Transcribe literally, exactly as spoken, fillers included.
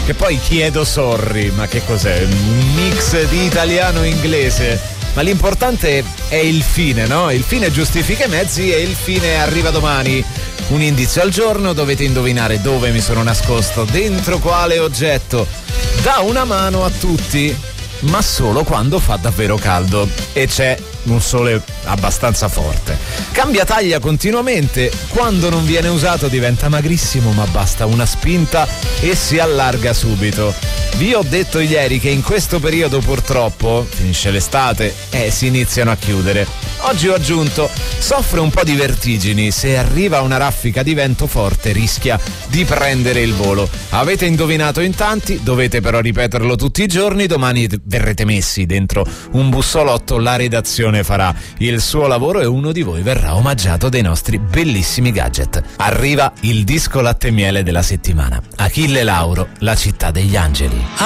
Che poi chiedo sorry, ma che cos'è? Un mix di italiano e inglese. Ma l'importante è il fine, no? Il fine giustifica i mezzi e il fine arriva domani. Un indizio al giorno, dovete indovinare dove mi sono nascosto, dentro quale oggetto. Dà una mano a tutti, ma solo quando fa davvero caldo e c'è un sole abbastanza forte. Cambia taglia continuamente, quando non viene usato diventa magrissimo, ma basta una spinta e si allarga subito. Vi ho detto ieri che in questo periodo purtroppo finisce l'estate e si iniziano a chiudere. Oggi ho aggiunto, soffre un po' di vertigini, se arriva una raffica di vento forte rischia di prendere il volo. Avete indovinato in tanti, dovete però ripeterlo tutti i giorni, domani verrete messi dentro un bussolotto, la redazione farà il suo lavoro e uno di voi verrà omaggiato dei nostri bellissimi gadget. Arriva il disco latte e miele della settimana. Achille Lauro, La città degli angeli.